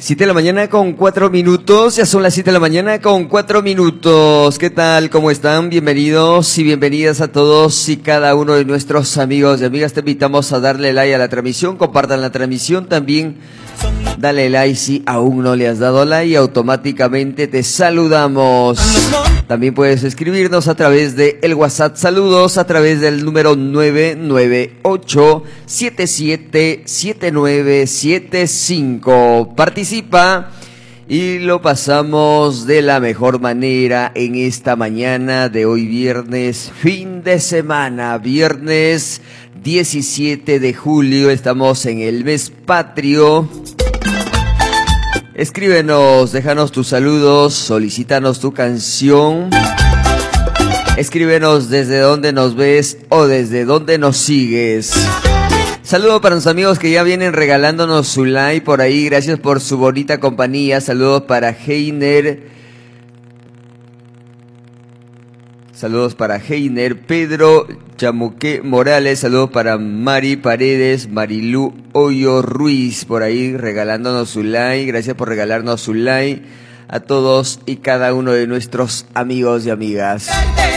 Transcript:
7 de la mañana con 4 minutos, ya son las 7 de la mañana con 4 minutos. ¿Qué tal? ¿Cómo están? Bienvenidos y bienvenidas a todos y cada uno de nuestros amigos y amigas. Te invitamos a darle like a la transmisión, compartan la transmisión también. Dale like si aún no le has dado like y automáticamente te saludamos. También puedes escribirnos a través de el WhatsApp Saludos a través del número 998-777975. Participa y lo pasamos de la mejor manera en esta mañana de hoy viernes, fin de semana, viernes 17 de julio, estamos en el mes patrio. Escríbenos, déjanos tus saludos, solicítanos tu canción. Escríbenos desde dónde nos ves o desde dónde nos sigues. Saludos para los amigos que ya vienen regalándonos su like por ahí. Gracias por su bonita compañía. Saludos para Heiner. Saludos para Heiner, Pedro Chamuque Morales, saludos para Mari Paredes, Marilú Hoyo Ruiz, por ahí regalándonos su like, gracias por regalarnos su like a todos y cada uno de nuestros amigos y amigas.